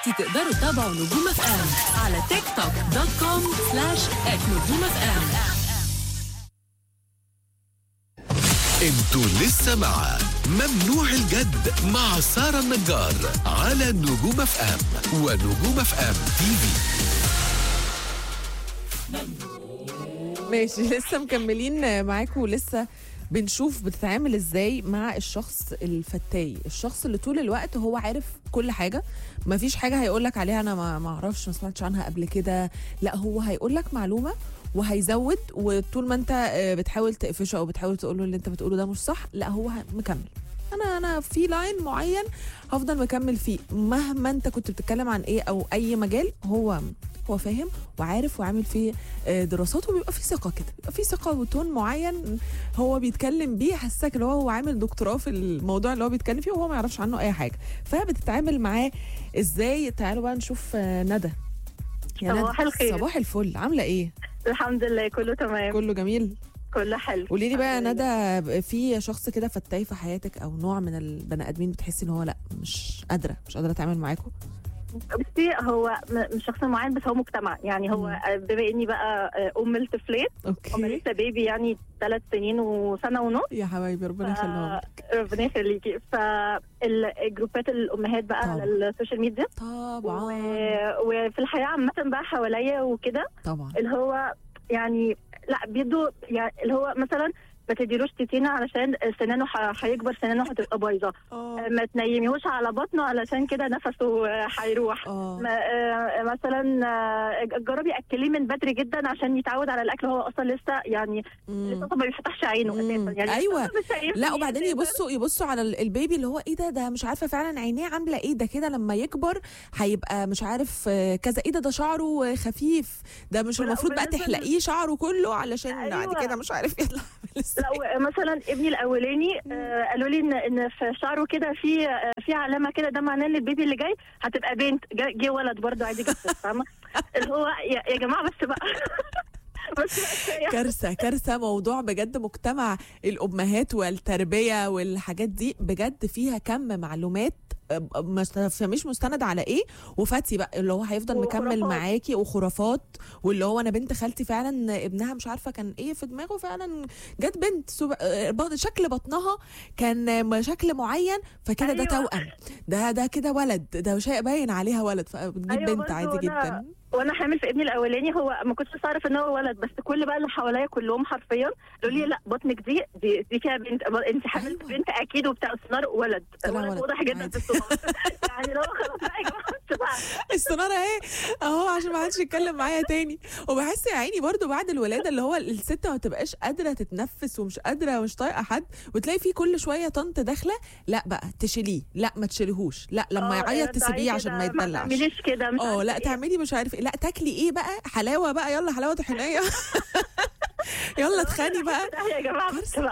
دلوقتي تقدروا تتابعوا نجوم اف ام على تيك توك .com/@نجوم اف ام. انتوا لسه مع ممنوع الجد مع سارة النجار على نجوم اف ام ونجوم اف ام تي في. ماشي، لسه مكملين معاكم ولسه بنشوف بتتعامل ازاي مع الشخص الفتاي، الشخص اللي طول الوقت هو عارف كل حاجه، ما فيش حاجه هيقولك عليها انا ما اعرفش، ما سمعتش عنها قبل كده. لا، هو هيقولك معلومه وهيزود، وطول ما انت بتحاول تقفشه او بتحاول تقول له اللي انت بتقوله ده مش صح، لا هو مكمل. انا في لاين معين هفضل مكمل فيه مهما انت كنت بتتكلم عن ايه او اي مجال. هو فاهم وعارف وعامل فيه دراسات، وبيبقى فيه ثقه كده، بيبقى فيه ثقه وتون معين هو بيتكلم بيه، حسسك اللي هو عامل دكتوراه في الموضوع اللي هو بيتكلم فيه وهو ما يعرفش عنه اي حاجه. فبتتعامل معاه ازاي؟ تعالوا بقى نشوف ندى. يا صباح الخير. صباح الفل، عامله ايه؟ الحمد لله كله تمام. كله جميل، كله حلو. قولي لي بقى ندى، في شخص كده فتاي في حياتك او نوع من البني ادمين بتحسي ان هو لا مش قادره اتعامل معاكم؟ بصي، هو مش شخص معين، بس هو مجتمع. يعني هو بما اني بقى ام الطفلات، هم لسه بيبي يعني 3 سنين وسنه ونص. يا حبايبي ربنا يخليهم لك. ربنا يخليكي. فالجروبات الامهات بقى طبعا على السوشيال ميديا طبعا، وفي الحياه عامه بقى حواليا وكده، طبعا اللي هو يعني لا بيدوا يعني اللي هو مثلا ما تديروش تيتينا علشان سنانه هيكبر، سنانه هتبقى بايظه. ما تنيميهوش على بطنه علشان كده نفسه هيروح. مثلا جربي اكليه من بدري جدا عشان يتعود على الاكل، هو اصلا لسه يعني لسه ما بيفتحش عينه اساسا. يعني ايوه، لا وبعدين يبصوا على البيبي اللي هو ايه ده مش عارفه فعلا عينيه عامله ايه، ده كده لما يكبر هيبقى مش عارف كذا، ايه ده شعره خفيف، ده مش المفروض بقى تحلقيه شعره كله علشان بعد كده مش عارف يطلع. لا مثلا ابني الاولاني قالوا لي ان في شعره كده في علامه كده، ده معناه ان البيبي اللي جاي هتبقى بنت. جه ولد برضه عادي جدا، فاهمه؟ اللي هو يا جماعه بس بقى كارثه موضوع بجد. مجتمع الامهات والتربيه والحاجات دي بجد فيها كم معلومات مش مستند على ايه، وفاتي بقى اللي هو هيفضل مكمل معاكي، وخرافات، واللي هو انا بنت خالتي فعلا ابنها مش عارفه كان ايه في دماغه، فعلا جت بنت شكل بطنها كان شكل معين، فكده ده توأم، ده كده ولد، ده شيء باين عليها ولد، فبتجيب بنت عادي جدا. وانا حامل في ابني الاولاني، هو ما كنتش اعرف ان هو ولد، بس كل بقى اللي حواليا كلهم حرفيا قالوا لي لا بطنك دي فيها بنت، انت حامل في بنت اكيد، وبتاع السونار ولد واضح جدا في السونار. يعني لو خلاص بقى يا جماعه السونار اهو عشان ما حدش يتكلم معايا تاني. وبحس يا عيني برضو بعد الولاده اللي هو الست ما تبقاش قادره تتنفس ومش قادره ومش طايقه حد، وتلاقي فيه كل شويه طنط داخله، لا بقى تشيليه، لا ما تشيلهوش، لا لما يعيط تسيبيه عشان ما يتدلعش، ما تعمليش كده، لا تعملي مش عارف ايه، لا تاكلي ايه بقى، حلاوه بقى، يلا حلاوه طحينيه يلا تخاني بقى يا جماعه.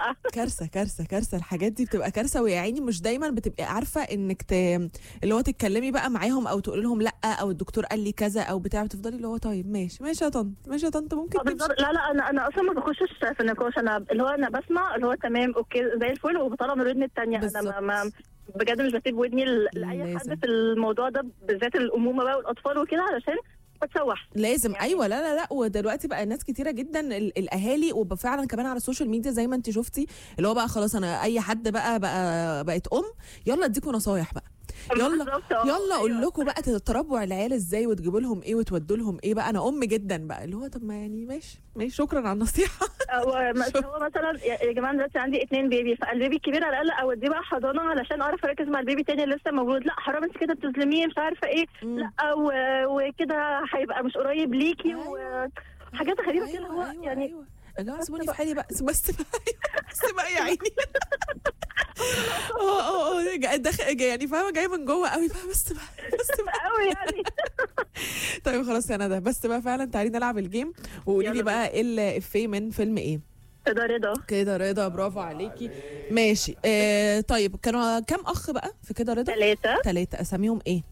كارثه الحاجات دي بتبقى كارثه. ويا عيني مش دايما بتبقى عارفه انك اللي هو تتكلمي بقى معاهم او تقول لهم لا، او الدكتور قال لي كذا او بتاع، بتفضلي اللي هو طيب ماشي يا طنط ممكن تمشي. لا انا اصلا ما بخشش في النقاش، انا اللي هو انا بسمع اللي هو تمام اوكي زي الفل، وبطلع من الودن الثانيه. انا ما بجد مش بسيب ودني لاي حد في الموضوع ده، بالذات الامومه بقى والاطفال وكده، علشان بتسوح لازم يعني. ايوه، لا ودلوقتي بقى الناس كتيره جدا الاهالي، وفعلا كمان على السوشيال ميديا زي ما انت شفتي، اللي هو بقى خلاص انا اي حد بقت يلا اديكم نصايح بقى، يلا اقول لكم بقى تربوا العيال ازاي، وتجيبوا لهم ايه وتودوا لهم ايه بقى. انا جدا بقى اللي هو طب ما يعني ماشي شكرا على النصيحه. هو مثلا يا جماعه دلوقتي عندي 2 بيبي، فالبيبي الكبير على الاقل اوديه بقى حضانه علشان اعرف اركز مع البيبي الثاني اللي لسه مولود. لا حرام انت كده بتظلميه، مش عارفه ايه، لا وكده هيبقى مش قريب ليكي، وحاجات غريبه كده. هو يعني يا جماعه سيبوني في حالي بقى، بس بقى يا عيني يعني فاهمه جاي من جوه قوي بقى، بس بقى قوي يعني. طيب خلاص يا ندى، بس بقى فعلا تعالي نلعب الجيم، وقولي لي بقى ايه الافيه من فيلم ايه؟ كده رضا. برافو عليكي. ماشي. طيب كانوا كام اخ بقى في كده رضا؟ 3. اساميهم ايه؟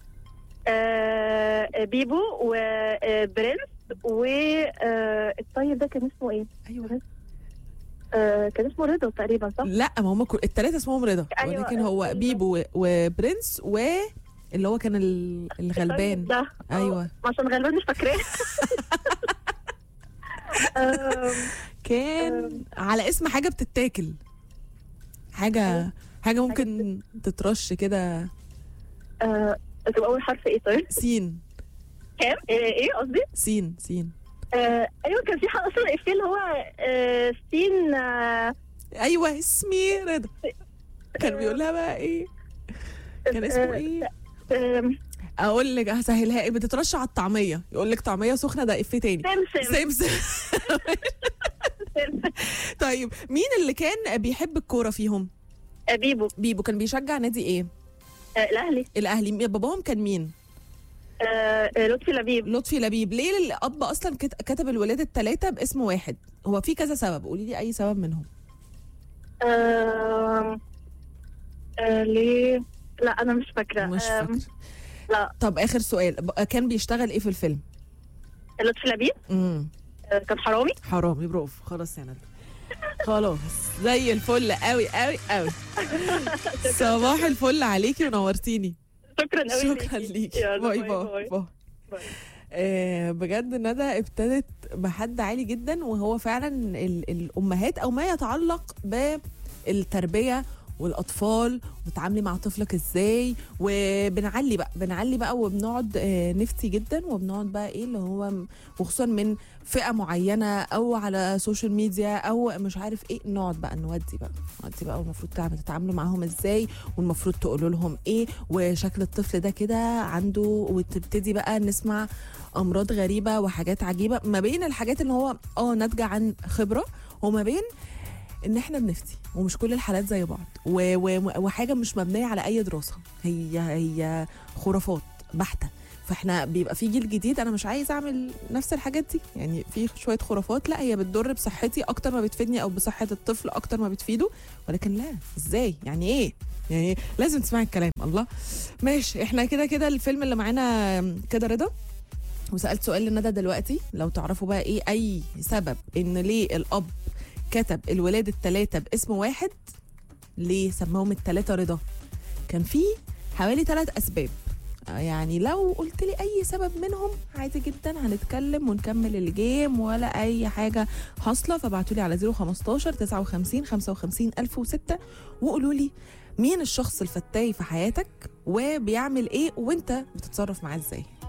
بيبو وبرنس الطيب ده كان اسمه ايه؟ ايوه كان اسمه رضا تقريبا، صح؟ لا ما هم ال3 اسمهم رضا، ولكن هو بيبو وبرنس اللي هو كان الغلبان. ده ايوه عشان غلبان مش فاكراه. كان على اسم حاجه بتتاكل، حاجه ممكن تترش كده. تبقى اول حرف ايه طيب؟ سين. كام؟ ايه قصدي؟ سين. ايوه كان في حق اصلا الافيه اللي هو سين. ايوه اسمي رضا. كان بيقول لها بقى ايه؟ كان اسمه ايه؟ اقول لك هسهلها، ايه بتترش على الطعميه، يقول لك طعميه سخنه، ده افيه تاني. سمسم. طيب مين اللي كان بيحب الكوره فيهم؟ بيبو كان بيشجع نادي ايه؟ الاهلي. باباهم كان مين؟ لطفي لبيب. ليه الاب اصلا كتب الولاد الثلاثه باسم واحد؟ هو في كذا سبب، قولي لي اي سبب منهم. ليه؟ لا انا مش فاكره. لا. طب اخر سؤال، كان بيشتغل ايه في الفيلم؟ لطفي لبيب. كان حرامي. برافو. خلاص يا ندى، خلاص زي الفل قوي قوي قوي. صباح الفل عليكي ونورتيني. شكرا ليكي. باي. بجد ندى ابتدت بحد عالي جدا، وهو فعلا الامهات او ما يتعلق بالتربيه والاطفال، وتتعاملي مع طفلك ازاي، وبنعلي بقى وبنقعد نفتي جدا، وبنقعد بقى ايه اللي هو، وخصوصا من فئه معينه او على سوشيال ميديا او مش عارف ايه، نقعد بقى نودي بقى والمفروض تتعاملوا معاهم ازاي، والمفروض تقولوا لهم ايه، وشكل الطفل ده كده عنده، وتبتدي بقى نسمع امراض غريبه وحاجات عجيبه، ما بين الحاجات اللي هو ناتجه عن خبره، وما بين ان احنا بنفتي، ومش كل الحالات زي بعض، وحاجه مش مبنيه على اي دراسه، هي خرافات بحته. فاحنا بيبقى في جيل جديد، انا مش عايز اعمل نفس الحاجات دي، يعني في شويه خرافات لا هي بتضر بصحتي اكتر ما بتفيدني، او بصحه الطفل اكتر ما بتفيده، ولكن لا ازاي يعني ايه، يعني لازم تسمعي الكلام. الله ماشي، احنا كده الفيلم اللي معانا كده رضا، وسالت سؤال لندى دلوقتي، لو تعرفوا بقى ايه اي سبب ان ليه الاب كتب الولاد الثلاثه باسم واحد، ليه سماهم الثلاثه رضا؟ كان في حوالي 3 اسباب، يعني لو قلت لي اي سبب منهم عادي جدا هنتكلم ونكمل الجيم ولا اي حاجه حاصله. فبعتوا لي على 015 59 55 1006 وقولوا لي مين الشخص الفتاي في حياتك، وبيعمل ايه، وانت بتتصرف معاه ازاي.